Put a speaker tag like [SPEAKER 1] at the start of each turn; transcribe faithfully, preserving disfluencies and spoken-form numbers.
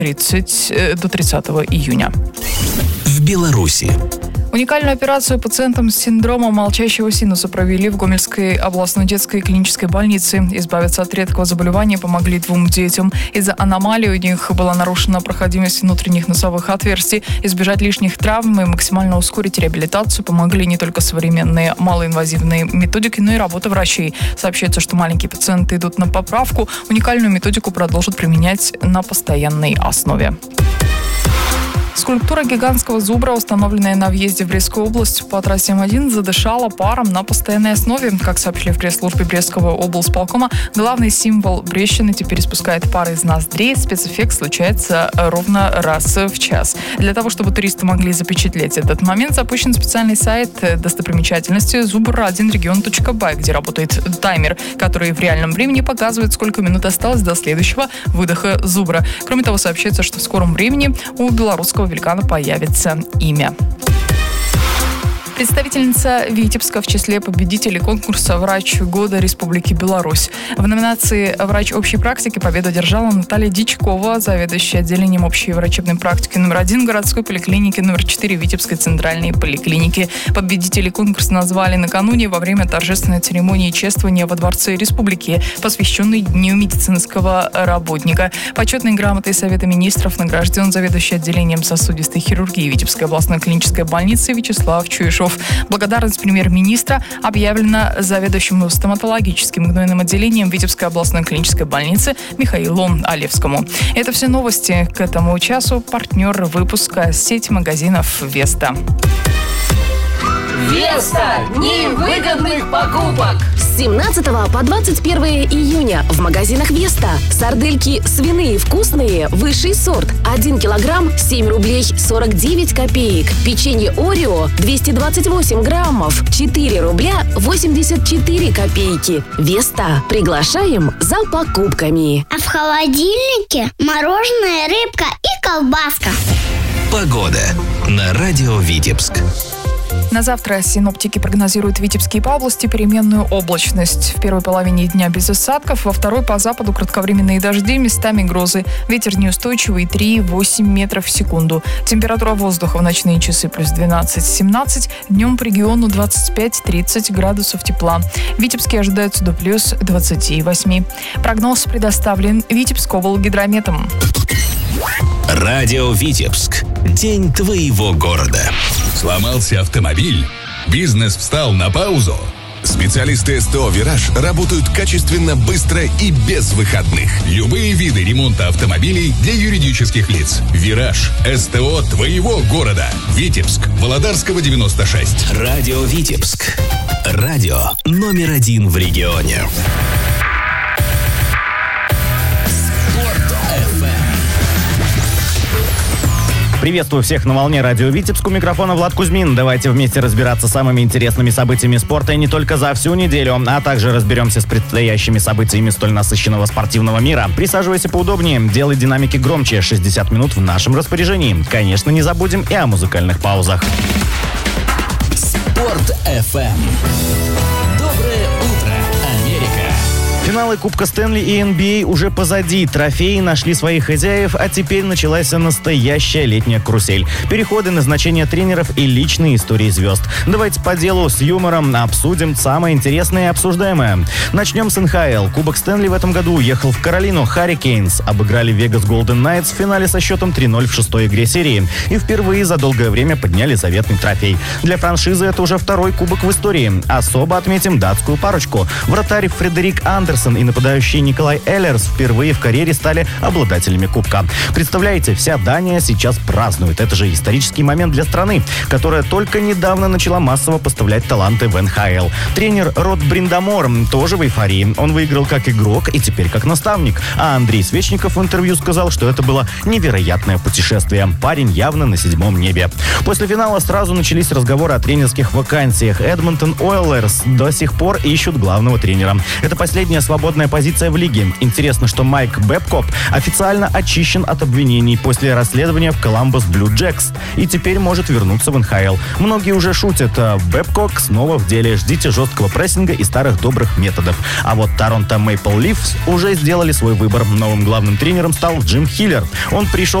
[SPEAKER 1] тридцать до тридцатого июня.
[SPEAKER 2] В Беларуси.
[SPEAKER 1] Уникальную операцию пациентам с синдромом молчащего синуса провели в Гомельской областной детской клинической больнице. Избавиться от редкого заболевания помогли двум детям. Из-за аномалии у них была нарушена проходимость внутренних носовых отверстий. Избежать лишних травм и максимально ускорить реабилитацию помогли не только современные малоинвазивные методики, но и работа врачей. Сообщается, что маленькие пациенты идут на поправку. Уникальную методику продолжат применять на постоянной основе. Скульптура гигантского зубра, установленная на въезде в Брестскую область по трассе М один, задышала паром на постоянной основе. Как сообщили в пресс-службе Брестского облсполкома, главный символ Брестщины теперь испускает пары из ноздрей. Спецэффект случается ровно раз в час. Для того, чтобы туристы могли запечатлеть этот момент, запущен специальный сайт достопримечательности зубр один регион точка бай, где работает таймер, который в реальном времени показывает, сколько минут осталось до следующего выдоха зубра. Кроме того, сообщается, что в скором времени у белорусского великана появится имя. Представительница Витебска в числе победителей конкурса «Врач года Республики Беларусь». В номинации «Врач общей практики» победу одержала Наталья Дичкова, заведующая отделением общей врачебной практики номер один городской поликлиники номер четыре Витебской центральной поликлиники. Победителей конкурса назвали накануне во время торжественной церемонии чествования во Дворце Республики, посвященной Дню медицинского работника. Почетной грамотой Совета министров награжден заведующий отделением сосудистой хирургии Витебской областной клинической больницы Вячеслав Чуешов. Благодарность премьер-министра объявлена заведующему стоматологическим гнойным отделением Витебской областной клинической больницы Михаилу Алевскому. Это все новости к этому часу. Партнер выпуска — сеть магазинов «Веста».
[SPEAKER 3] Веста! Дни выгодных покупок!
[SPEAKER 4] С семнадцатого по двадцать первое июня в магазинах Веста. Сардельки свиные вкусные, высший сорт. один килограмм семь рублей сорок девять копеек. Печенье Орео двести двадцать восемь граммов четыре рубля восемьдесят четыре копейки. Веста. Приглашаем за покупками.
[SPEAKER 5] А в холодильнике мороженое, рыбка и колбаска.
[SPEAKER 2] Погода на радио Витебск.
[SPEAKER 1] На завтра синоптики прогнозируют в Витебске и по области переменную облачность. В первой половине дня без осадков, во второй по западу кратковременные дожди, местами грозы. Ветер неустойчивый три-восемь метров в секунду. Температура воздуха в ночные часы плюс двенадцать-семнадцать, днем по региону двадцать пять-тридцать градусов тепла. В Витебске ожидается до плюс двадцати восьми. Прогноз предоставлен Витебскоблгидрометом.
[SPEAKER 2] Радио Витебск. День твоего города.
[SPEAKER 6] Сломался автомобиль? Бизнес встал на паузу? Специалисты СТО «Вираж» работают качественно, быстро и без выходных. Любые виды ремонта автомобилей для юридических лиц. «Вираж» – СТО твоего города. Витебск, Володарского, девяносто шесть.
[SPEAKER 2] Радио Витебск. Радио номер один в регионе.
[SPEAKER 7] Приветствую всех на волне радио Витебск. У микрофона Влад Кузьмин. Давайте вместе разбираться с самыми интересными событиями спорта и не только за всю неделю, а также разберемся с предстоящими событиями столь насыщенного спортивного мира. Присаживайся поудобнее, делай динамики громче. шестьдесят минут в нашем распоряжении. Конечно, не забудем и о музыкальных паузах.
[SPEAKER 2] Спорт эф эм. Доброе утро, Америка.
[SPEAKER 7] Финалы Кубка Стэнли и эн би эй уже позади. Трофеи нашли своих хозяев, а теперь началась настоящая летняя карусель. Переходы, назначения тренеров и личные истории звезд. Давайте по делу с юмором обсудим самое интересное и обсуждаемое. Начнем с эн ха эл. Кубок Стэнли в этом году уехал в Каролину. Харрикейнс обыграли Вегас Голден Найтс в финале со счетом три ноль в шестой игре серии. И впервые за долгое время подняли заветный трофей. Для франшизы это уже второй кубок в истории. Особо отметим датскую парочку. Вратарь Фредерик Андерсон и нападающий Николай Эллерс впервые в карьере стали обладателями кубка. Представляете, вся Дания сейчас празднует. Это же исторический момент для страны, которая только недавно начала массово поставлять таланты в эн ха эл. Тренер Род Бриндамор тоже в эйфории. Он выиграл как игрок и теперь как наставник. А Андрей Свечников в интервью сказал, что это было невероятное путешествие. Парень явно на седьмом небе. После финала сразу начались разговоры о тренерских вакансиях. Эдмонтон Ойлерс до сих пор ищут главного тренера. Это последнее слово свободная позиция в лиге. Интересно, что Майк Бэбкоп официально очищен от обвинений после расследования в Columbus Blue Jays и теперь может вернуться в эн ха эл. Многие уже шутят, Бэбкок снова в деле, ждите жесткого прессинга и старых добрых методов. А вот Торонто Мэйпл Лифс уже сделали свой выбор. Новым главным тренером стал Джим Хиллер. Он пришел